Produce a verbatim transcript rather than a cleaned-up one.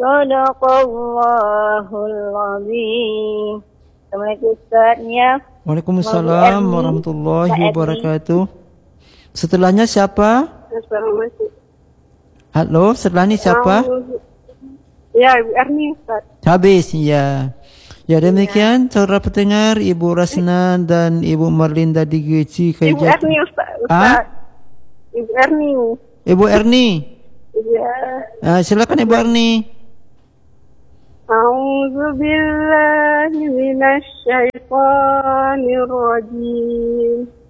Sadaqallahul azim. Assalamualaikum Ustaz ya. Waalaikumsalam warahmatullahi wabarakatuh. Setelahnya siapa? Assalamualaikum. Halo, setelahnya siapa? Ya, Ibu Erni Ustaz. Habis, ya. Ya demikian saudara pendengar, Ibu Rasna dan Ibu Marlinda di G C K J. Ibu Erni Ustaz. Ustaz. Ibu Erni. Ibu Erni. Iya. Ah, silakan Ibu Erni. A'udzu billahi minasy syaithanir rajim.